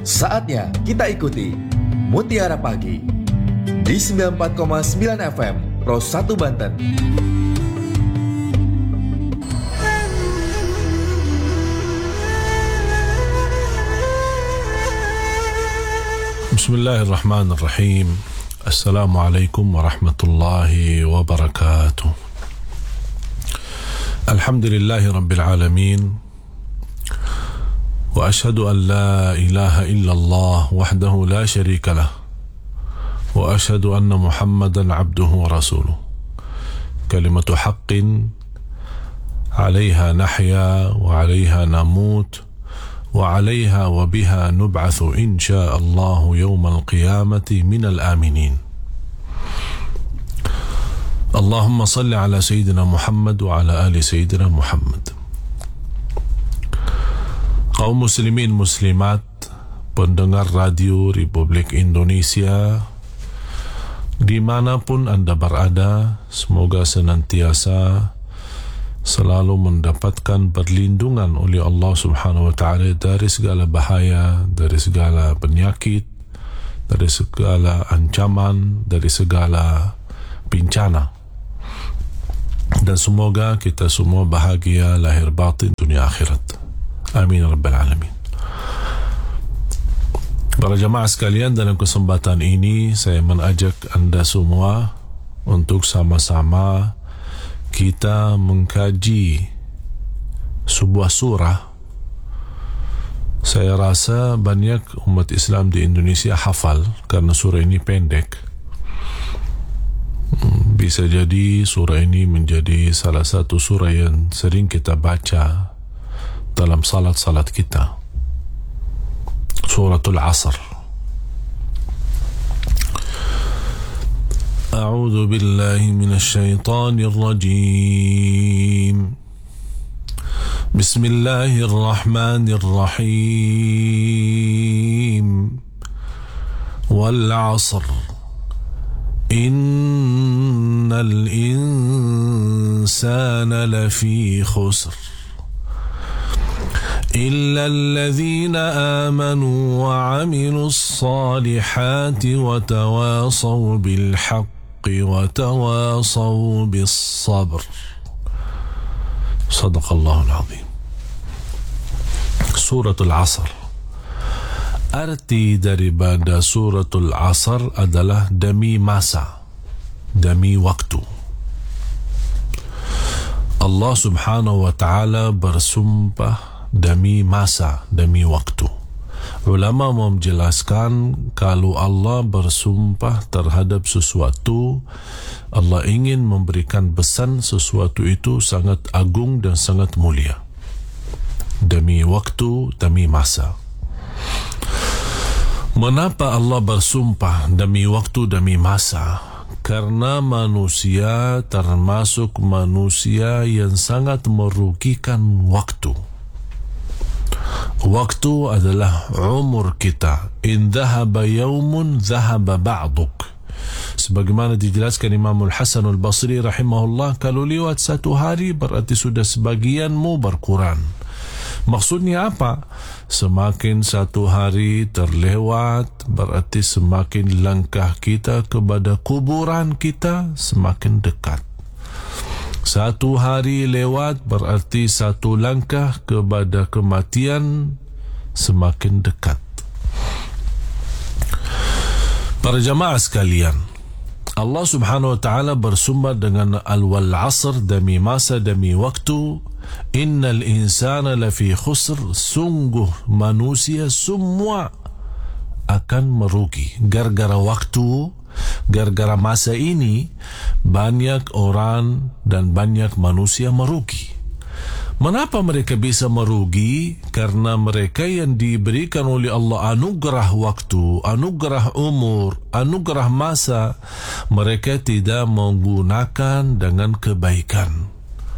Saatnya kita ikuti Mutiara Pagi di 94,9 FM Pro 1 Banten. Bismillahirrahmanirrahim. Assalamualaikum warahmatullahi wabarakatuh. Alhamdulillahi rabbil alamin. وأشهد أن لا إله إلا الله وحده لا شريك له وأشهد أن محمدا عبده ورسوله كلمة حق عليها نحيا وعليها نموت وعليها وبها نبعث إن شاء الله يوم القيامة من الآمنين اللهم صل على سيدنا محمد وعلى آل سيدنا محمد. Kaum muslimin muslimat, pendengar radio Republik Indonesia, dimanapun Anda berada, semoga senantiasa selalu mendapatkan perlindungan oleh Allah Subhanahu wa Ta'ala dari segala bahaya, dari segala penyakit, dari segala ancaman, dari segala bencana. Dan semoga kita semua bahagia lahir batin dunia akhirat. Amin Rabbal Alamin. Para jamaah sekalian, dalam kesempatan ini saya mengajak Anda semua untuk sama-sama kita mengkaji sebuah surah. Saya rasa banyak umat Islam di Indonesia hafal karena surah ini pendek. Bisa jadi surah ini menjadi salah satu surah yang sering kita baca dalam salat-salat kita. Suratul Asr. A'udzu billahi minasy syaithanir rajim. Bismillahirrahmanirrahim. Wal 'asr. Innal insana lafi khusr. إلا الذين آمنوا وعملوا الصالحات وتواصوا بالحق وتواصوا بالصبر. صدق الله العظيم. Suratul Asr. Arti daripada Suratul Asr adalah demi masa, demi waktu. Allah Subhanahu wa Ta'ala bersumpah demi masa, demi waktu. Ulama menjelaskan kalau Allah bersumpah terhadap sesuatu, Allah ingin memberikan pesan sesuatu itu sangat agung dan sangat mulia. Demi waktu, demi masa. Mengapa Allah bersumpah demi waktu, demi masa? Karena manusia termasuk manusia yang sangat merugikan waktu. Waktu adalah umur kita. In dhahaba yawmun dhahaba ba'duk. Sebagaimana dijelaskan Imam Al-Hasan Al-Basri rahimahullah, kalau lewat satu hari berarti sudah sebagianmu berkurang. Maksudnya apa? Semakin satu hari terlewat berarti semakin langkah kita kepada kuburan kita semakin dekat. Satu hari lewat berarti satu langkah kepada kematian semakin dekat. Para jamaah sekalian, Allah Subhanahu wa Ta'ala bersumpah dengan al-wal asr, demi masa, demi waktu. Innal insana lafi khusr. Sungguh manusia semua akan merugi gara-gara waktu. Gara-gara masa ini banyak orang dan banyak manusia merugi. Mengapa mereka bisa merugi? Karena mereka yang diberikan oleh Allah anugerah waktu, anugerah umur, anugerah masa, mereka tidak menggunakan dengan kebaikan.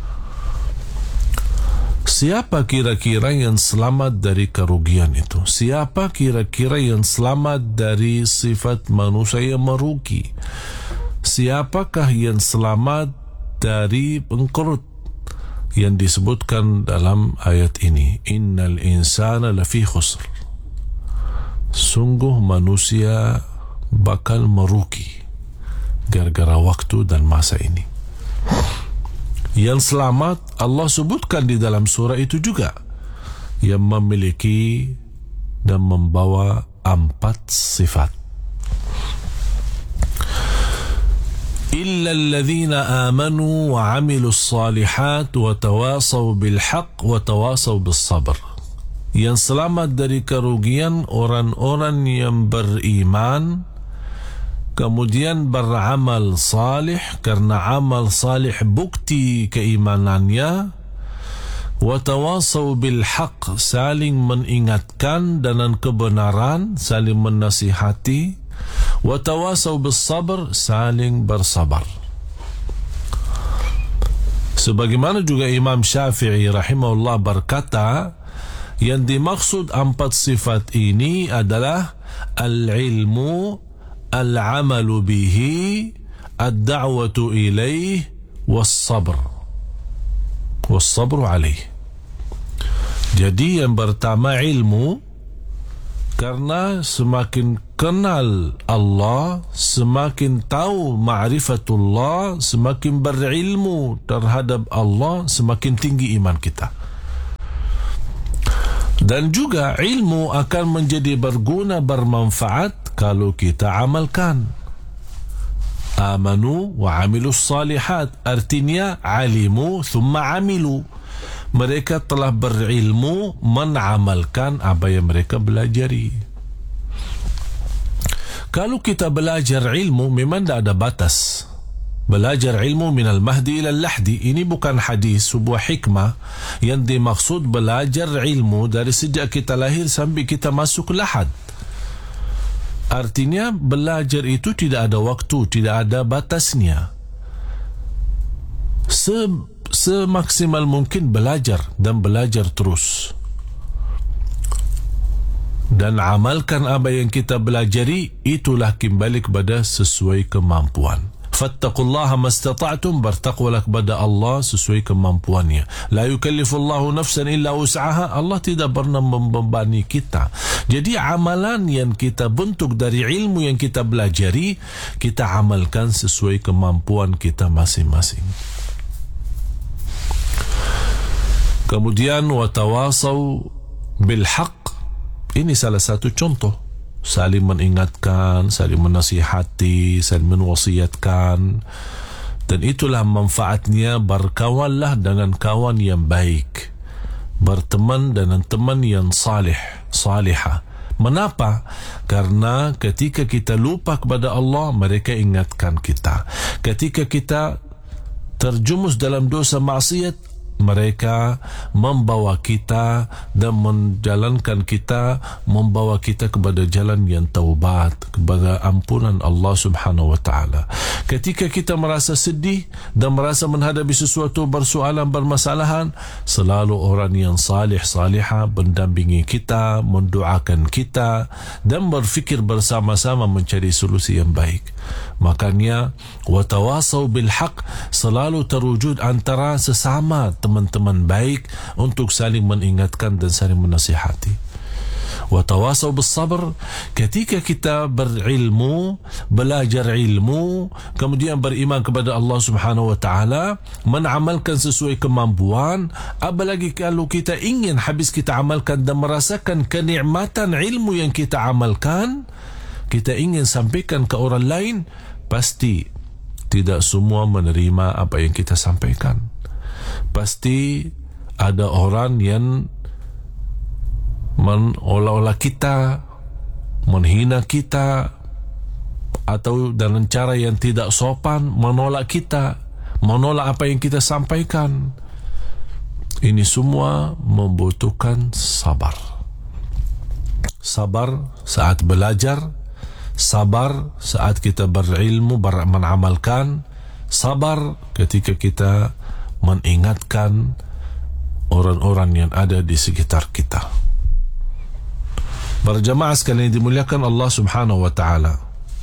Siapa kira-kira yang selamat dari kerugian itu? Siapa kira-kira yang selamat dari sifat manusia yang merugi? Siapakah yang selamat dari bangkrut yang disebutkan dalam ayat ini? Innal insana lafi khusr. sungguh manusia bakal merugi gara-gara waktu dan masa ini. Yang selamat Allah sebutkan di dalam surah itu juga, yang memiliki dan membawa 4 sifat. إلا الذين آمنوا وعملوا الصالحات وتواصوا بالحق وتواصوا بالصبر. Yang selamat dari kerugian orang-orang yang beriman kemudian beramal salih, karena amal salih bukti keimanannya. Watawasaw bil haq, saling mengingatkan dengan kebenaran, saling menasihati. Watawasaw bis sabr, saling bersabar. Sebagaimana juga Imam Syafi'i rahimahullah berkata, yang dimaksud 4 sifat ini adalah al-ilmu, al-amalu bihi, ad-da'watu ilaih, was-sabr, was-sabru alaih. Jadi yang pertama ilmu, karena semakin kenal Allah, semakin tahu ma'rifatullah, semakin berilmu terhadap Allah, semakin tinggi iman kita. Dan juga ilmu akan menjadi berguna, bermanfaat kalau kita amalkan. Amanu wa amilus salihat, artinya alimu thumma amilu. Mereka telah berilmu, menamalkan apa yang mereka belajari. Kalau kita belajar ilmu, memang tidak ada batas. Belajar ilmu minal mahdi ilal lahdi. Ini bukan hadis, sebuah hikmah. Yang dimaksud belajar ilmu dari sejak kita lahir sampai kita masuk lahad. Artinya belajar itu tidak ada waktu, tidak ada batasnya. Semaksimal mungkin belajar dan belajar terus. Dan amalkan apa yang kita belajari, itulah kembali kepada sesuai kemampuan. Fattaqullaha mastata'tum, bertakwalah kepada Allah sesuai kemampuannya. La yukallifullahu nafsan illa wus'aha, Allah tidak pernah membebani kita. Jadi amalan yang kita bentuk dari ilmu yang kita belajari, kita amalkan sesuai kemampuan kita masing-masing. Kemudian watawasaw bil haq, ini salah satu contoh. Saling mengingatkan, saling menasihati, saling menwasiatkan. Dan itulah manfaatnya, berkawanlah dengan kawan yang baik, berteman dengan teman yang salih, salihah. Mengapa? Karena ketika kita lupa kepada Allah, mereka ingatkan kita. Ketika kita terjumus dalam dosa maksiat, mereka membawa kita dan menjalankan kita, membawa kita kepada jalan yang taubat, kepada ampunan Allah subhanahu wa ta'ala. Ketika kita merasa sedih dan merasa menghadapi sesuatu persoalan, bermasalahan, selalu orang yang salih salihah mendampingi kita, mendoakan kita dan berfikir bersama-sama mencari solusi yang baik. Makanya watawasaw bil haq selalu terwujud antara sesama teman-teman baik untuk saling mengingatkan dan saling menasihati. Watawasaw bis sabr, ketika kita berilmu, belajar ilmu, kemudian beriman kepada Allah subhanahu wa ta'ala, menamalkan sesuai kemampuan. Apalagi kalau kita ingin habis kita amalkan dan merasakan kenikmatan ilmu yang kita amalkan, kita ingin sampaikan ke orang lain, pasti tidak semua menerima apa yang kita sampaikan. Pasti ada orang yang mengolah-olah kita, menghina kita, atau dengan cara yang tidak sopan menolak kita, menolak apa yang kita sampaikan. Ini semua membutuhkan sabar. Sabar saat belajar, sabar saat kita berilmu, mengamalkan, sabar ketika kita mengingatkan orang-orang yang ada di sekitar kita. Para jamaah sekalian dimuliakan Allah subhanahu wa ta'ala,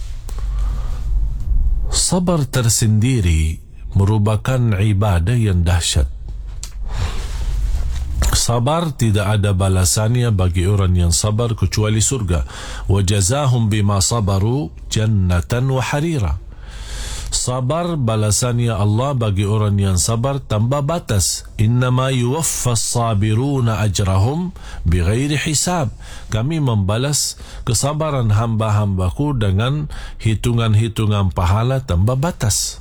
sabar tersendiri merupakan ibadah yang dahsyat. Sabar tidak ada balasannya bagi orang yang sabar kecuali surga. Wa jazahum bima sabaru jannatan wa harira. Sabar balasannya Allah bagi orang yang sabar tanpa batas. Innama yuwaffas sabiruna ajrahum bighairi hisab. Kami membalas kesabaran hamba-hambaku dengan hitungan-hitungan pahala tanpa batas.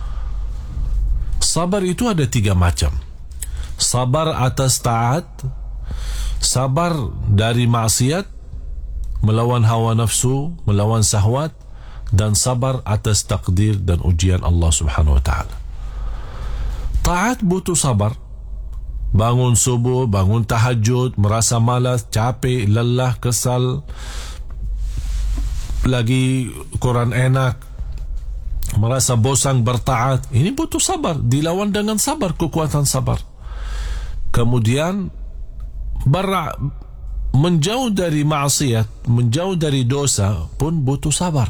Sabar itu ada 3 macam. Sabar atas taat, sabar dari maksiat, melawan hawa nafsu, melawan syahwat, dan sabar atas takdir dan ujian Allah Subhanahu wa ta'ala. Taat butuh sabar. Bangun subuh, bangun tahajud, merasa malas, capek, lelah, kesal, lagi kurang enak, merasa bosan bertaat. Ini butuh sabar. Dilawan dengan sabar, kekuatan sabar. Kemudian menjauh dari maksiat, menjauh dari dosa pun butuh sabar.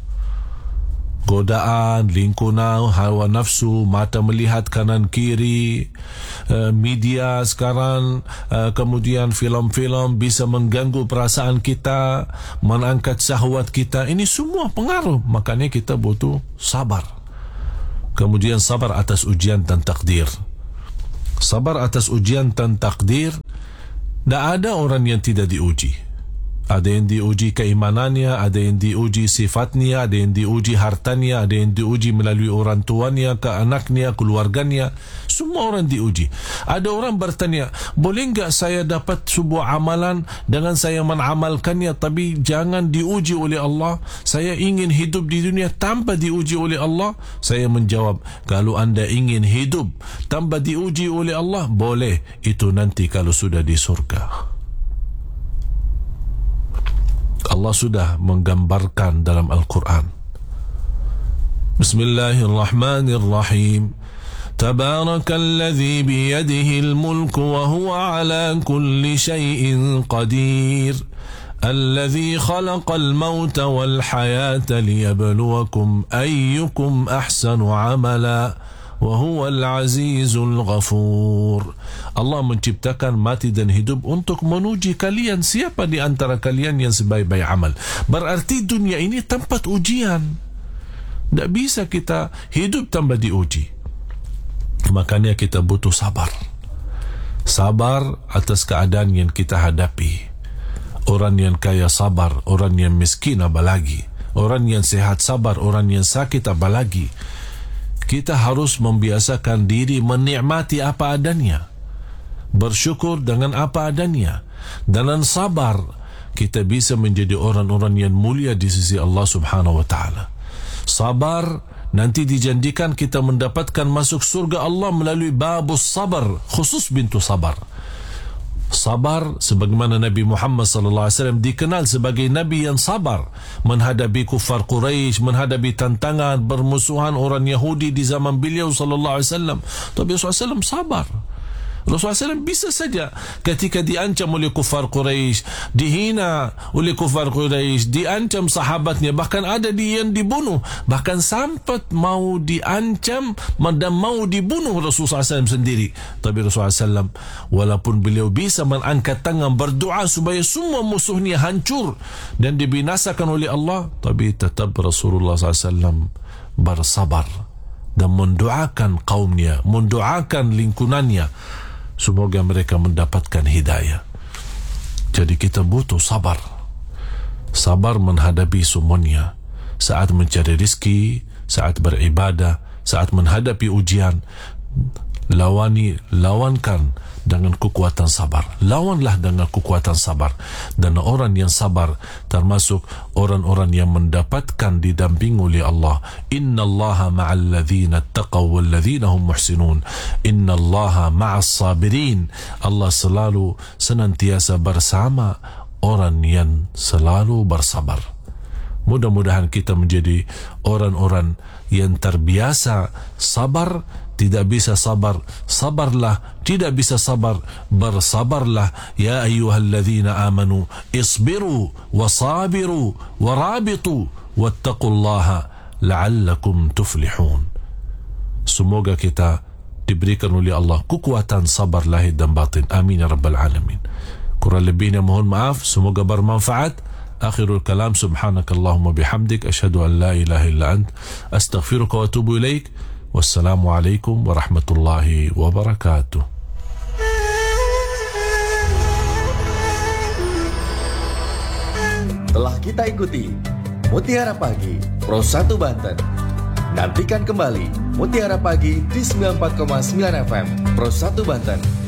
Godaan, lingkungan, hawa nafsu, mata melihat kanan kiri, media sekarang, kemudian film-film bisa mengganggu perasaan kita, mengangkat syahwat kita. Ini semua pengaruh. Makanya kita butuh sabar. Kemudian sabar atas ujian dan takdir. Sabar atas ujian dan takdir. Tak ada orang yang tidak diuji. Ada yang diuji keimanannya, ada yang diuji sifatnya, ada yang diuji hartanya, ada yang diuji melalui orang tuanya, ke anaknya, keluarganya. Semua orang diuji. Ada orang bertanya, boleh enggak saya dapat sebuah amalan dengan saya mengamalkannya tapi jangan diuji oleh Allah? Saya ingin hidup di dunia tanpa diuji oleh Allah. Saya menjawab, kalau anda ingin hidup tanpa diuji oleh Allah, boleh. Itu nanti kalau sudah di surga. Allah sudah menggambarkan dalam Al-Quran. Bismillahirrahmanirrahim. Tabarakalladzi biyadihil mulku wa huwa ala kulli syai'in qadir. Alladzi khalaqal mauta wal hayata liyabluwakum ayyukum ahsanu amala. Wahuwal azizul ghafur. Allah menciptakan mati dan hidup untuk menuji kalian, siapa di antara kalian yang sebaik-baik amal. Berarti dunia ini tempat ujian. Tak bisa kita hidup tanpa diuji. Makanya kita butuh sabar. Sabar atas keadaan yang kita hadapi. Orang yang kaya sabar, orang yang miskin apalagi. Orang yang sehat sabar, orang yang sakit apalagi. Kita harus membiasakan diri menikmati apa adanya, bersyukur dengan apa adanya. Dengan sabar kita bisa menjadi orang-orang yang mulia di sisi Allah Subhanahu wa ta'ala. Sabar nanti dijanjikan kita mendapatkan masuk surga Allah melalui babus sabar, khusus bintu sabar. Sabar sebagaimana Nabi Muhammad sallallahu alaihi wasallam dikenal sebagai nabi yang sabar menghadapi kufar Quraisy, menghadapi tantangan bermusuhan orang Yahudi di zaman beliau sallallahu alaihi wasallam. Tapi Rasulullah SAW sabar. Rasulullah SAW bisa saja ketika diancam oleh kufar Quraisy, dihina oleh kufar Quraisy, diancam sahabatnya, bahkan ada yang dibunuh, bahkan sampai mau diancam dan mau dibunuh Rasulullah SAW sendiri. Tapi Rasulullah SAW walaupun beliau bisa mengangkat tangan berdoa supaya semua musuhnya hancur dan dibinasakan oleh Allah, tapi tetap Rasulullah SAW bersabar dan mendoakan kaumnya, mendoakan lingkungannya, semoga mereka mendapatkan hidayah. Jadi kita butuh sabar. Sabar menghadapi semuanya. Saat mencari rezeki, saat beribadah, saat menghadapi ujian, lawankan dengan kekuatan sabar. Lawanlah dengan kekuatan sabar. Dan orang yang sabar termasuk orang-orang yang mendapatkan didamping oleh Allah. Innallaha ma'al ladzina taqaw wal ladzina hum muhsinun. Innallaha ma'as sabirin. Allah selalu senantiasa bersama orang yang selalu bersabar. Mudah-mudahan kita menjadi orang-orang yang terbiasa sabar. Tidak bisa sabar, sabarlah. Tidak bisa sabar, bersabarlah. Ya ayyuhalladzina amanu isbiru wasabiru warabitu wattaqullaha la'allakum tuflihun. Semoga kita diberikan oleh Allah kekuatan sabar lahir dan batin. Amin ya rabbal alamin. Kurang lebihnya mohon maaf, semoga bermanfaat. Akhirul kalam, subhanakallahumma bihamdik, asyhadu an la ilaha illa ant, astaghfiruka wa atubu ilaik. Wassalamualaikum warahmatullahi wabarakatuh. Telah kita ikuti Mutiara Pagi Pro 1 Banten. Nantikan kembali Mutiara Pagi di 94,9 FM Pro 1 Banten.